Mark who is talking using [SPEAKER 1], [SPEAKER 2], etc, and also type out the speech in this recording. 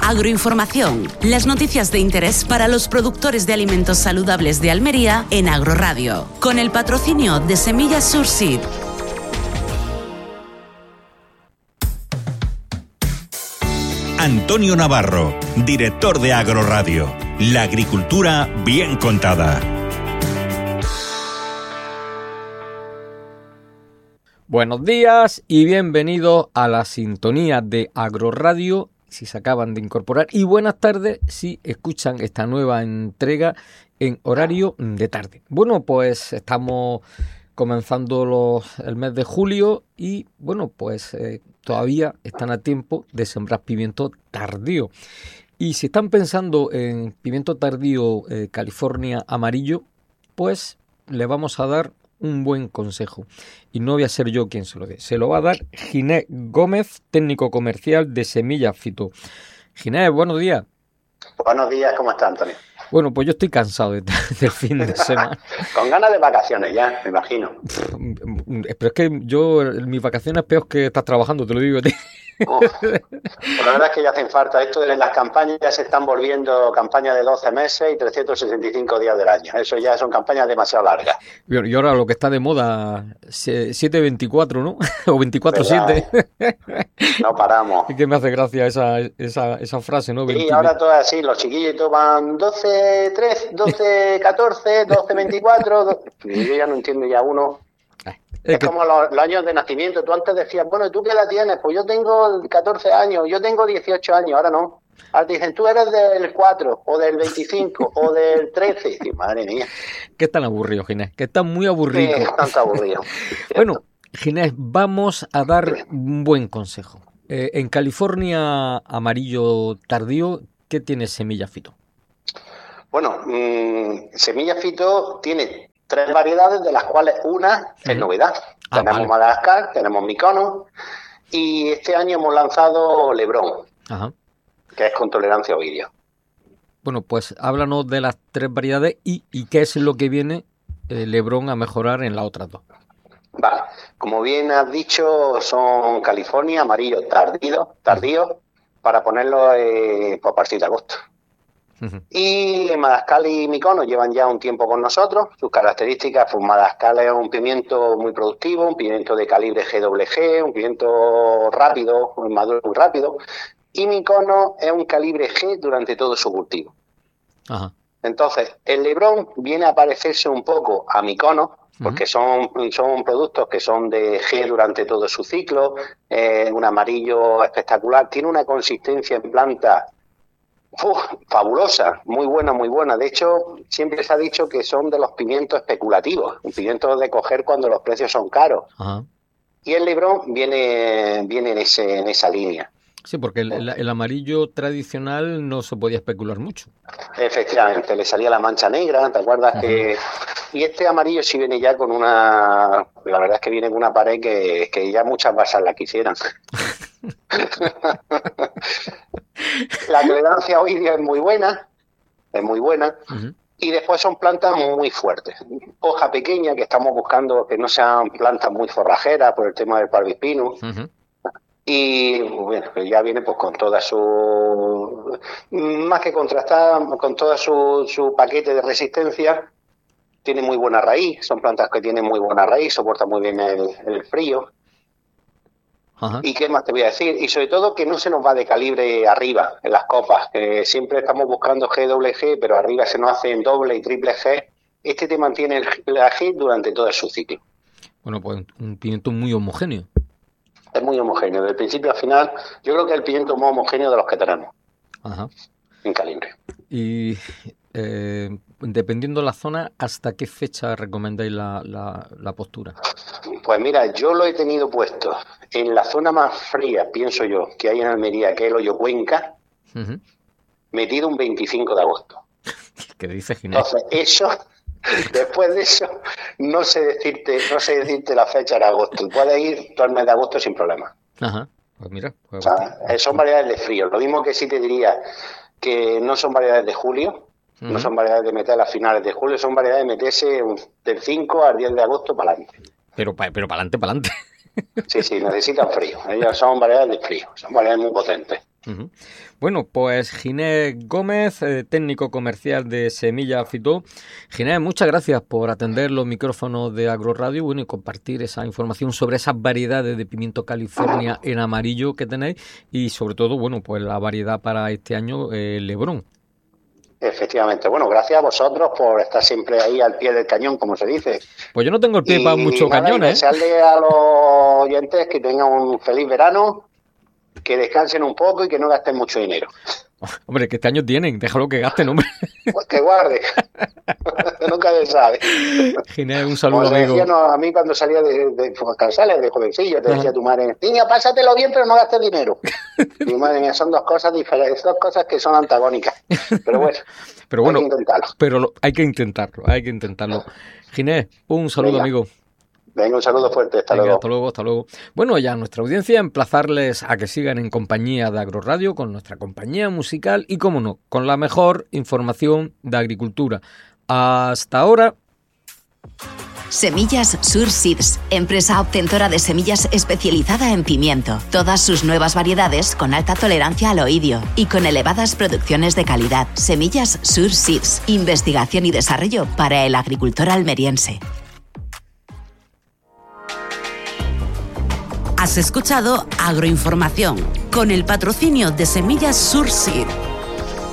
[SPEAKER 1] Agroinformación, las noticias de interés para los productores de alimentos saludables de Almería en Agroradio, con el patrocinio de Semillas Surseed.
[SPEAKER 2] Antonio Navarro, director de Agroradio. La agricultura bien contada.
[SPEAKER 3] Buenos días y bienvenidos a la sintonía de Agroradio, si se acaban de incorporar, y buenas tardes si escuchan esta nueva entrega en horario de tarde. Bueno, pues estamos comenzando el mes de julio y bueno, pues todavía están a tiempo de sembrar pimiento tardío. Y si están pensando en pimiento tardío California amarillo, pues le vamos a dar un buen consejo. Y no voy a ser yo quien se lo dé. Se lo va a dar Ginés Gómez, técnico comercial de Semillas Fito. Ginés, buenos días.
[SPEAKER 4] Buenos días, ¿cómo está, Antonio?
[SPEAKER 3] Bueno, pues yo estoy cansado del fin de semana.
[SPEAKER 4] Con ganas de vacaciones ya, me imagino.
[SPEAKER 3] Pero es que mis vacaciones es peor que estás trabajando, te lo digo a ti.
[SPEAKER 4] Pues la verdad es que ya hacen falta. Esto de las campañas ya se están volviendo campañas de 12 meses y 365 días del año. Eso ya son campañas demasiado largas.
[SPEAKER 3] Y ahora lo que está de moda, 7-24, ¿no? O 24-7.
[SPEAKER 4] No paramos.
[SPEAKER 3] Es que me hace gracia esa frase, ¿no?
[SPEAKER 4] Sí, ahora todo así, los chiquillos toman 12-3, 12-14, 12-24. Yo ya no entiendo ya uno. Es como los años de nacimiento. Tú antes decías, bueno, ¿tú qué edad tienes? Pues yo tengo 14 años, yo tengo 18 años, ahora no. Ahora te dicen, tú eres del 4, o del 25, o del 13. Y, madre mía.
[SPEAKER 3] ¿Qué tan aburrido, Ginés? Que está muy aburrido.
[SPEAKER 4] Sí, tanto aburrido.
[SPEAKER 3] Bueno, Ginés, vamos a dar un buen consejo. En California amarillo tardío, ¿qué tiene Semillas Fito?
[SPEAKER 4] Bueno, Semillas Fito tiene 3 variedades, de las cuales una es novedad. Tenemos vale. Madagascar, tenemos Mykonos y este año hemos lanzado Lebrón, que es con tolerancia a oidio.
[SPEAKER 3] Bueno, pues háblanos de las 3 variedades y qué es lo que viene Lebrón a mejorar en las otras 2.
[SPEAKER 4] Vale, como bien has dicho, son California amarillo tardío, para ponerlo a partir de agosto. Y Madagascar y Mykonos llevan ya un tiempo con nosotros. Sus características, pues Madagascar es un pimiento muy productivo, un pimiento de calibre GWG, un pimiento rápido, maduro muy rápido, y Mykonos es un calibre G durante todo su cultivo. Entonces, el Lebrón viene a parecerse un poco a Mykonos, porque son productos que son de G durante todo su ciclo, un amarillo espectacular, tiene una consistencia en planta fabulosa, muy buena. De hecho, siempre se ha dicho que son de los pimientos especulativos, un pimiento de coger cuando los precios son caros. Y el Lebrón viene en esa línea.
[SPEAKER 3] Sí, porque el amarillo tradicional no se podía especular mucho.
[SPEAKER 4] Efectivamente, le salía la mancha negra, ¿te acuerdas? Y este amarillo sí viene ya con la verdad es que viene con una pared que ya muchas basas la quisieran. La tolerancia a oidio es muy buena, y después son plantas muy fuertes. Hoja pequeña, que estamos buscando que no sean plantas muy forrajeras por el tema del Parvispinus. Y bueno, ya viene pues con toda su, más que contrastada, con toda su paquete de resistencia. Tiene muy buena raíz, son plantas que tienen muy buena raíz, soportan muy bien el frío. ¿Y qué más te voy a decir? Y sobre todo que no se nos va de calibre arriba en las copas, que siempre estamos buscando GWG, pero arriba se nos hace en doble y triple G. Este te mantiene la G durante todo su ciclo.
[SPEAKER 3] Bueno, pues un pimiento muy homogéneo.
[SPEAKER 4] Es muy homogéneo, del principio al final. Yo creo que es el pimiento más homogéneo de los que tenemos en calibre.
[SPEAKER 3] Y dependiendo de la zona, ¿hasta qué fecha recomendáis la postura?
[SPEAKER 4] Pues mira, yo lo he tenido puesto en la zona más fría, pienso yo, que hay en Almería, que es el Hoyo Cuenca, metido un 25 de agosto.
[SPEAKER 3] ¿Qué dices, Ginés?
[SPEAKER 4] Entonces, eso, después de eso, no sé decirte la fecha de agosto. Puedes ir todo el mes de agosto sin problema.
[SPEAKER 3] Pues mira. Pues
[SPEAKER 4] o sea, son variedades de frío. Lo mismo que sí te diría que no son variedades de julio, no son variedades de meter a finales de julio, son variedades de meterse del 5 al 10 de agosto para adelante.
[SPEAKER 3] Pero para adelante.
[SPEAKER 4] Sí, necesitan frío. Ellas son variedades de frío, son variedades muy potentes.
[SPEAKER 3] Uh-huh. Bueno, pues Ginés Gómez, técnico comercial de Semillas Fitó. Ginés, muchas gracias por atender los micrófonos de Agroradio, bueno, y compartir esa información sobre esas variedades de pimiento California en amarillo que tenéis y sobre todo, bueno, pues la variedad para este año, Lebrón.
[SPEAKER 4] Efectivamente. Bueno, gracias a vosotros por estar siempre ahí al pie del cañón, como se dice.
[SPEAKER 3] Pues yo no tengo el pie para muchos cañones.
[SPEAKER 4] Desearle a los oyentes que tengan un feliz verano, que descansen un poco y que no gasten mucho dinero.
[SPEAKER 3] Hombre, que este año tienen, déjalo que gasten, hombre.
[SPEAKER 4] Pues que guarde. Nunca se sabe.
[SPEAKER 3] Ginés, un saludo,
[SPEAKER 4] como
[SPEAKER 3] amigo.
[SPEAKER 4] Decía, no, a mí cuando salía de jovencillo, te decía tu madre, niña, pásatelo bien, pero no gastes dinero. Y madre mía, son dos cosas diferentes, dos cosas que son antagónicas. Pero bueno, hay que intentarlo.
[SPEAKER 3] Pero hay que intentarlo. Ginés, un saludo,
[SPEAKER 4] Venga.
[SPEAKER 3] Amigo.
[SPEAKER 4] Venga, un saludo fuerte, hasta luego.
[SPEAKER 3] Hasta luego. Bueno, ya a nuestra audiencia emplazarles a que sigan en compañía de Agroradio, con nuestra compañía musical y, cómo no, con la mejor información de agricultura. Hasta ahora.
[SPEAKER 5] Semillas Sur Seeds, empresa obtentora de semillas especializada en pimiento. Todas sus nuevas variedades con alta tolerancia al oidio y con elevadas producciones de calidad. Semillas Sur Seeds, investigación y desarrollo para el agricultor almeriense.
[SPEAKER 1] Has escuchado Agroinformación con el patrocinio de Semillas Sur Seed.